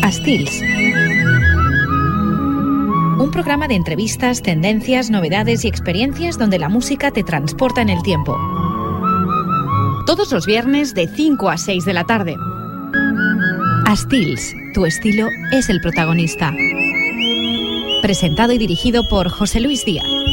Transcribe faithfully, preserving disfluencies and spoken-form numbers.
Estils. Un programa de entrevistas, tendencias, novedades y experiencias donde la música te transporta en el tiempo. Todos los viernes de cinco a seis de la tarde. Estils, tu estilo es el protagonista. Presentado y dirigido por José Luis Díaz.